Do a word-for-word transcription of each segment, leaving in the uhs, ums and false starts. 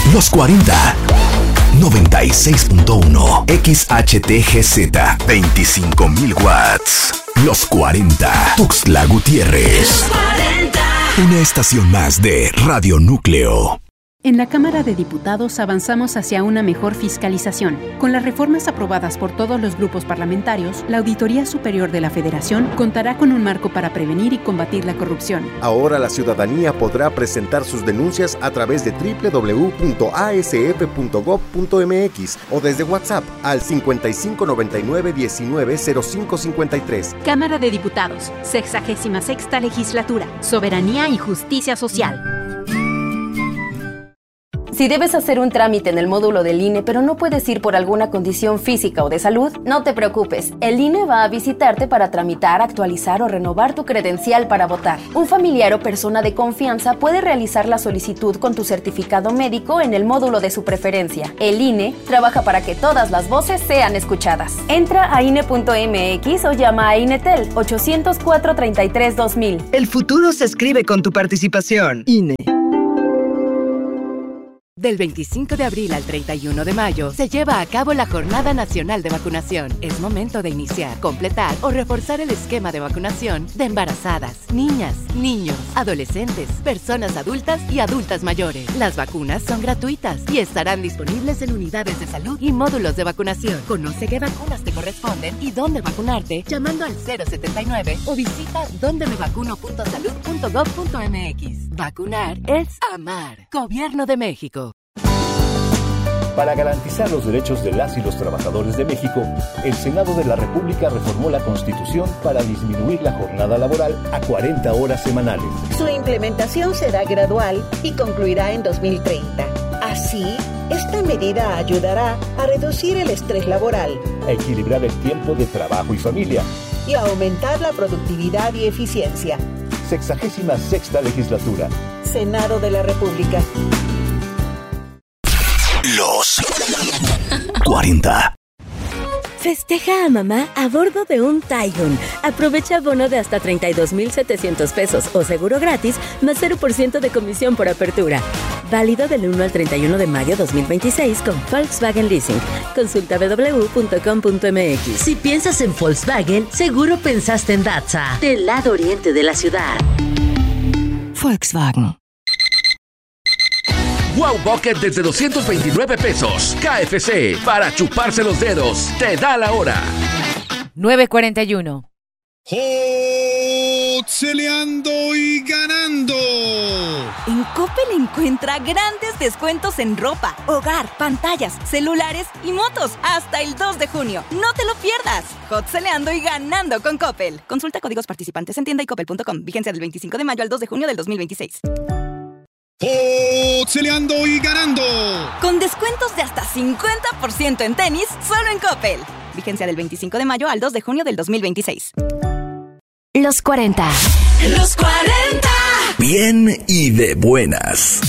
Los cuarenta. noventa y seis punto uno. X H T G Z. veinticinco mil watts. Los cuarenta. Tuxtla Gutiérrez. Los cuarenta. Una estación más de Radio Núcleo. En la Cámara de Diputados avanzamos hacia una mejor fiscalización. Con las reformas aprobadas por todos los grupos parlamentarios, la Auditoría Superior de la Federación contará con un marco para prevenir y combatir la corrupción. Ahora la ciudadanía podrá presentar sus denuncias a través de doble u doble u doble u punto a s f punto gob punto m x o desde WhatsApp al cincuenta y cinco noventa y nueve diecinueve cero cinco cincuenta y tres. Cámara de Diputados, sexagésima sexta Legislatura, Soberanía y Justicia Social. Si debes hacer un trámite en el módulo del I N E, pero no puedes ir por alguna condición física o de salud, no te preocupes. El I N E va a visitarte para tramitar, actualizar o renovar tu credencial para votar. Un familiar o persona de confianza puede realizar la solicitud con tu certificado médico en el módulo de su preferencia. El I N E trabaja para que todas las voces sean escuchadas. Entra a I N E punto m x o llama a INETEL ochocientos cuatro treinta y tres dos mil. El futuro se escribe con tu participación. I N E. Del veinticinco de abril al treinta y uno de mayo se lleva a cabo la Jornada Nacional de Vacunación. Es momento de iniciar, completar o reforzar el esquema de vacunación de embarazadas, niñas, niños, adolescentes, personas adultas y adultas mayores. Las vacunas son gratuitas y estarán disponibles en unidades de salud y módulos de vacunación. Conoce qué vacunas te corresponden y dónde vacunarte llamando al cero setenta y nueve o visita donde me vacuno punto salud punto gob punto m x. Vacunar es amar. Gobierno de México. Para garantizar los derechos de las y los trabajadores de México, el Senado de la República reformó la Constitución para disminuir la jornada laboral a cuarenta horas semanales. Su implementación será gradual y concluirá en dos mil treinta. Así, esta medida ayudará a reducir el estrés laboral, a equilibrar el tiempo de trabajo y familia y a aumentar la productividad y eficiencia. Sexagésima sexta Legislatura. Senado de la República. Los cuarenta. Festeja a mamá a bordo de un Taigun. Aprovecha bono de hasta treinta y dos mil setecientos pesos o seguro gratis más cero por ciento de comisión por apertura. Válido del uno al treinta y uno de mayo dos mil veintiséis con Volkswagen Leasing. Consulta doble u doble u doble u punto com punto m x. Si piensas en Volkswagen, seguro pensaste en Datsa, del lado oriente de la ciudad. Volkswagen. Wow Bucket desde doscientos veintinueve pesos. K F C, para chuparse los dedos. Te da la hora. nueve cuarenta y uno. ¡Hoteleando y ganando! En Coppel encuentra grandes descuentos en ropa, hogar, pantallas, celulares y motos hasta el dos de junio. ¡No te lo pierdas! Hoteleando y ganando con Coppel. Consulta códigos participantes en tienda y coppel punto com. Vigencia del veinticinco de mayo al dos de junio del dos mil veintiséis. ¡Hoteleando y ganando! Con descuentos de hasta cincuenta por ciento en tenis, solo en Coppel. Vigencia del veinticinco de mayo al dos de junio del dos mil veintiséis. Los cuarenta. Los cuarenta. Bien y de buenas.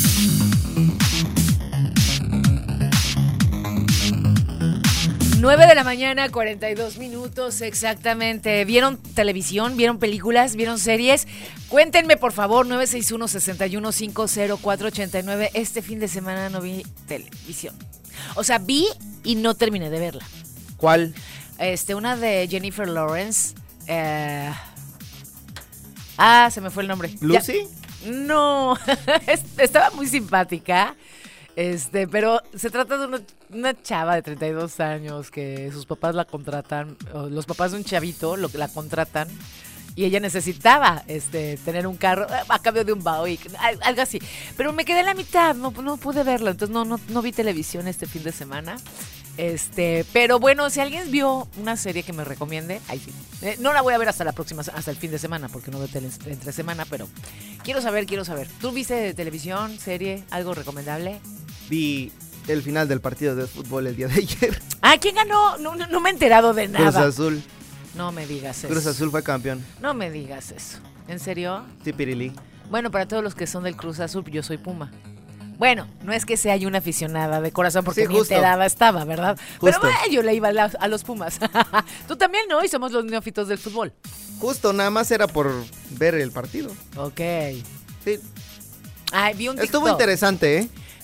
nueve de la mañana, cuarenta y dos minutos exactamente. ¿Vieron televisión? ¿Vieron películas? ¿Vieron series? Cuéntenme, por favor, nueve seis uno, seis uno cinco cero cuatro ocho nueve. Este fin de semana no vi televisión. O sea, vi y no terminé de verla. ¿Cuál? Este, una de Jennifer Lawrence. Eh... Ah, se me fue el nombre. ¿Lucy? Ya. No, estaba muy simpática. Este, pero se trata de una, una chava de treinta y dos años que sus papás la contratan, o los papás de un chavito lo, la contratan y ella necesitaba este, tener un carro a cambio de un Bowie, algo así. Pero me quedé en la mitad, no, no pude verla, entonces no, no, no vi televisión este fin de semana. Este, pero bueno, si alguien vio una serie que me recomiende, ahí sí. Eh, no la voy a ver hasta la próxima, hasta el fin de semana, porque no veo tele entre semana, pero quiero saber, quiero saber. ¿Tú viste televisión, serie, algo recomendable? Vi el final del partido de fútbol el día de ayer. Ah, ¿quién ganó? No, no, no me he enterado de nada. Cruz Azul. No me digas eso. Cruz Azul fue campeón. No me digas eso. ¿En serio? Sí, Pirilí. Bueno, para todos los que son del Cruz Azul, yo soy Puma. Bueno, no es que sea yo una aficionada de corazón porque sí, ni enterada estaba, ¿verdad? Justo. Pero bueno, yo le iba a, la, a los Pumas. Tú también, ¿no? Y somos los neófitos del fútbol. Justo, nada más era por ver el partido. Ok. Sí. Ay, vi un TikTok. Estuvo interesante, ¿eh?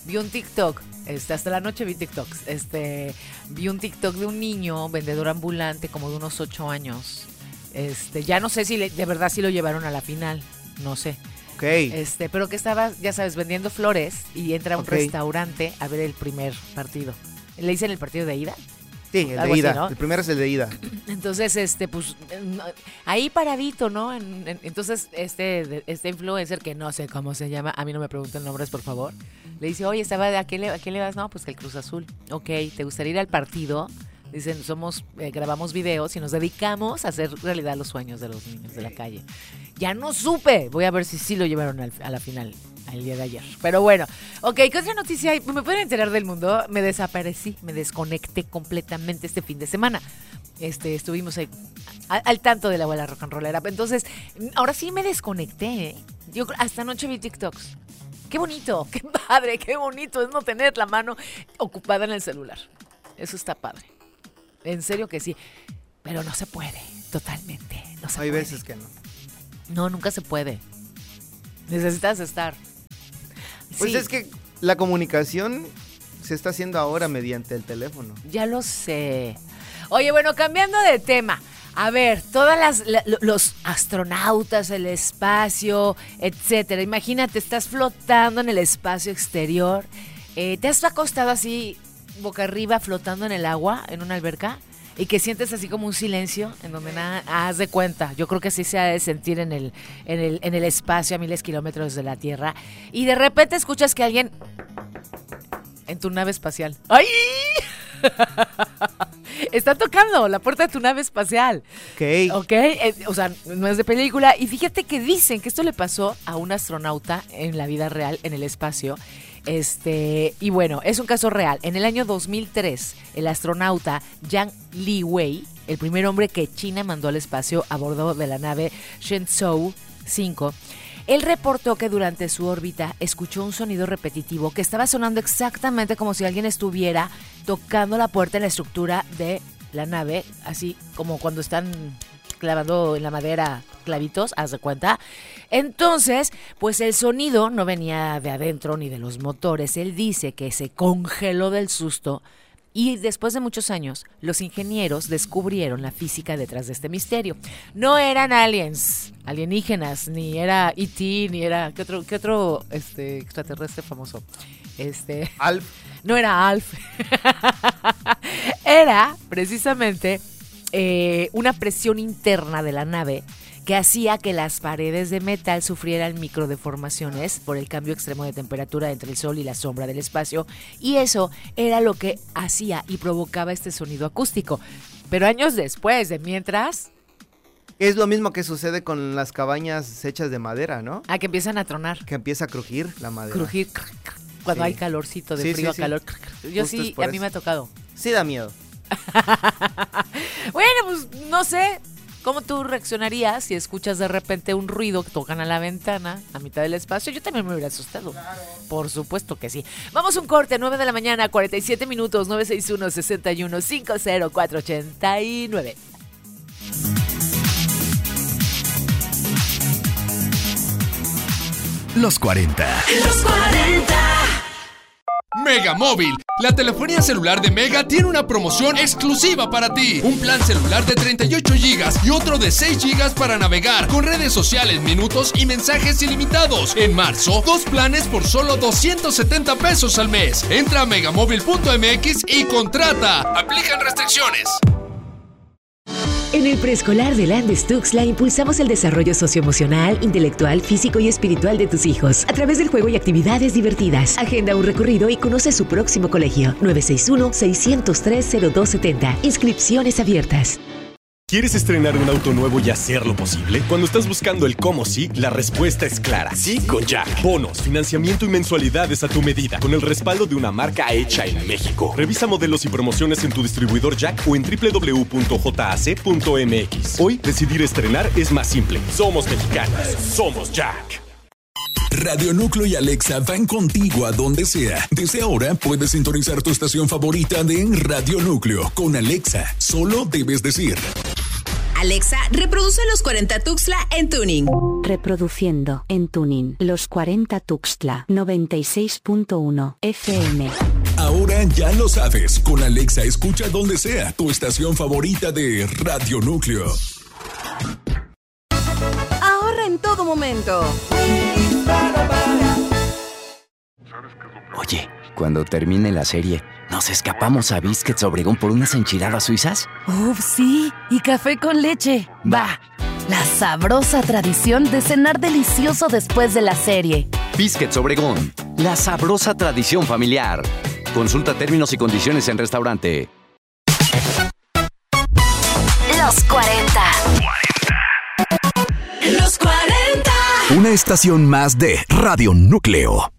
vi un TikTok, este, hasta la noche vi TikToks, este, vi un TikTok de un niño vendedor ambulante como de unos ocho años. Este, ya no sé si le, de verdad sí lo llevaron a la final, no sé. Okay. Este, pero que estaba, ya sabes, vendiendo flores y entra a un Okay. restaurante a ver el primer partido. ¿Le dicen el partido de ida? Sí, el Algo de ida. así, ¿no? El primero es el de ida. Entonces, este, pues, ahí paradito, ¿no? En, en, entonces, este, este influencer, que no sé cómo se llama, a mí no me pregunten nombres, por favor, le dice, oye, estaba de ¿a quién le, a quién le vas? No, pues que el Cruz Azul. Ok, ¿te gustaría ir al partido? Dicen, somos, eh, grabamos videos y nos dedicamos a hacer realidad los sueños de los niños de la calle. Ya no supe. Voy a ver si sí lo llevaron al, a la final el día de ayer. Pero bueno, ok, ¿qué otra noticia hay? ¿Me pueden enterar del mundo? Me desaparecí, me desconecté completamente este fin de semana. Este, estuvimos ahí, al, al tanto de la abuela rock and rollera. Entonces, ahora sí me desconecté. Yo hasta anoche vi TikToks. Qué bonito, qué padre, qué bonito es no tener la mano ocupada en el celular. Eso está padre. En serio que sí. Pero no se puede, totalmente. No se Hay puede. veces que no. No, nunca se puede. Necesitas estar. Pues Sí, es que la comunicación se está haciendo ahora mediante el teléfono. ya lo sé. Oye, bueno, cambiando de tema. A ver, todas las la- los astronautas, el espacio, etcétera. Imagínate, estás flotando en el espacio exterior. Eh, ¿Te has acostado así boca arriba flotando en el agua, en una alberca? Y que sientes así como un silencio en donde nada, haz de cuenta. Yo creo que así se ha de sentir en el, en el, en el espacio a miles de kilómetros de la Tierra. Y de repente escuchas que alguien en tu nave espacial. ¡Ay! Está tocando la puerta de tu nave espacial. Ok. Ok, eh, o sea, no es de película. Y fíjate que dicen que esto le pasó a un astronauta en la vida real, en el espacio. Este, y bueno, es un caso real. En el año dos mil tres, el astronauta Yang Liwei, el primer hombre que China mandó al espacio a bordo de la nave Shenzhou cinco, él reportó que durante su órbita escuchó un sonido repetitivo que estaba sonando exactamente como si alguien estuviera tocando la puerta en la estructura de la nave, así como cuando están clavando en la madera clavitos, haz de cuenta. Entonces, pues el sonido no venía de adentro ni de los motores. Él dice que se congeló del susto y después de muchos años, los ingenieros descubrieron la física detrás de este misterio. No eran aliens, alienígenas, ni era E T, ni era... ¿Qué otro, qué otro este, extraterrestre famoso? Este... Alf. No era Alf. Era precisamente eh, una presión interna de la nave que hacía que las paredes de metal sufrieran microdeformaciones por el cambio extremo de temperatura entre el sol y la sombra del espacio, y eso era lo que hacía y provocaba este sonido acústico. Pero años después, de mientras... Es lo mismo que sucede con las cabañas hechas de madera, ¿no? Ah, que empiezan a tronar. Que empieza a crujir la madera. Crujir cuando Sí. hay calorcito, de Sí, frío sí, sí. a calor. Yo Justo sí, es por a mí eso. me ha tocado. Sí da miedo. Bueno, pues no sé cómo tú reaccionarías si escuchas de repente un ruido que tocan a la ventana a mitad del espacio. Yo también me hubiera asustado. Por supuesto que sí. Vamos a un corte, nueve de la mañana, cuarenta y siete minutos, nueve seis uno, seis uno, cinco cero cuatro ocho nueve. Los cuarenta. Los cuarenta. Mega Móvil, la telefonía celular de Mega tiene una promoción exclusiva para ti. Un plan celular de treinta y ocho gigas y otro de seis gigas para navegar, con redes sociales, minutos y mensajes ilimitados. En marzo, dos planes por solo doscientos setenta pesos al mes. Entra a megamóvil punto m x y contrata. Aplican restricciones. En el preescolar de Landes Tuxtla impulsamos el desarrollo socioemocional, intelectual, físico y espiritual de tus hijos a través del juego y actividades divertidas. Agenda un recorrido y conoce su próximo colegio. nueve seis uno, seis cero tres, cero dos siete cero. Inscripciones abiertas. ¿Quieres estrenar un auto nuevo y hacerlo posible? Cuando estás buscando el cómo sí, la respuesta es clara. Sí con Jack. Bonos, financiamiento y mensualidades a tu medida, con el respaldo de una marca hecha en México. Revisa modelos y promociones en tu distribuidor Jack o en doble u doble u doble u punto j a c punto m x. Hoy, decidir estrenar es más simple. Somos mexicanos. Somos Jack. Radio Núcleo y Alexa van contigo a donde sea. Desde ahora puedes sintonizar tu estación favorita de Radio Núcleo con Alexa. Solo debes decir: Alexa, reproduce Los cuarenta Tuxtla en Tuning. Reproduciendo en Tuning Los cuarenta Tuxtla noventa y seis punto uno F M. Ahora ya lo sabes, con Alexa escucha donde sea tu estación favorita de Radio Núcleo. Ahorra en todo momento. Oye, cuando termine la serie, ¿nos escapamos a Biscuits Obregón por unas enchiladas suizas? ¡Uf, sí! Y café con leche. Va. La sabrosa tradición de cenar delicioso después de la serie. Biscuits Obregón, la sabrosa tradición familiar. Consulta términos y condiciones en restaurante. Los cuarenta. Los cuarenta. Una estación más de Radio Núcleo.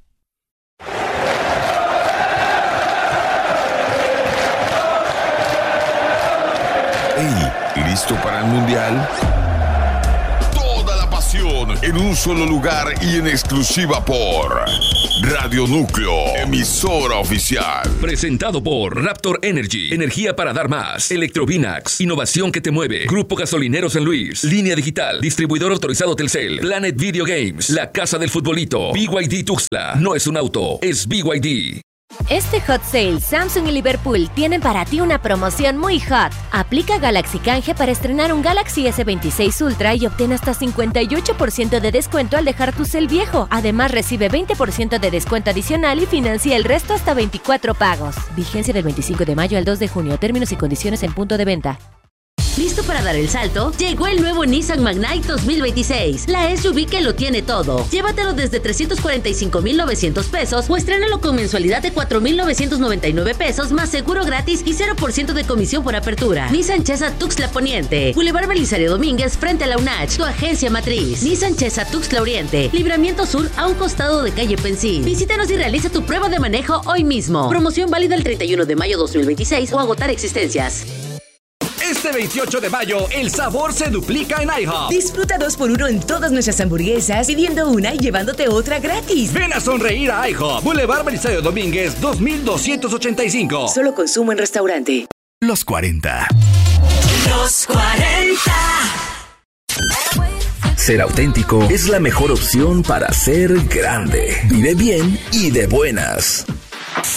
Hey, ¿listo para el mundial? Toda la pasión en un solo lugar y en exclusiva por Radio Núcleo, emisora oficial. Presentado por Raptor Energy, energía para dar más. Electrovinax, innovación que te mueve. Grupo Gasolinero San Luis, Línea Digital, distribuidor autorizado Telcel. Planet Video Games, la casa del futbolito. B Y D Tuxtla, no es un auto, es B Y D. Este Hot Sale, Samsung y Liverpool tienen para ti una promoción muy hot. Aplica Galaxy Canje para estrenar un Galaxy S veintiséis Ultra y obtén hasta cincuenta y ocho por ciento de descuento al dejar tu cel viejo. Además, recibe veinte por ciento de descuento adicional y financia el resto hasta veinticuatro pagos. Vigencia del veinticinco de mayo al dos de junio. Términos y condiciones en punto de venta. ¿Listo para dar el salto? Llegó el nuevo Nissan Magnite dos mil veintiséis, la S U V que lo tiene todo. Llévatelo desde trescientos cuarenta y cinco mil novecientos pesos o estrénalo con mensualidad de cuatro mil novecientos noventa y nueve pesos más seguro gratis y cero por ciento de comisión por apertura. Nissan Chesa Tuxtla Poniente, Boulevard Belisario Domínguez frente a la U N A C H, tu agencia matriz. Nissan Chesa Tuxtla Oriente, Libramiento Sur a un costado de calle Pensil. Visítanos y realiza tu prueba de manejo hoy mismo. Promoción válida el treinta y uno de mayo dos mil veintiséis o agotar existencias. Este veintiocho de mayo, el sabor se duplica en IHOP. Disfruta dos por uno en todas nuestras hamburguesas, pidiendo una y llevándote otra gratis. Ven a sonreír a IHOP. Boulevard Belisario Domínguez, dos mil doscientos ochenta y cinco. Solo consumo en restaurante. Los cuarenta. Los cuarenta. Ser auténtico es la mejor opción para ser grande. Vive bien y de buenas.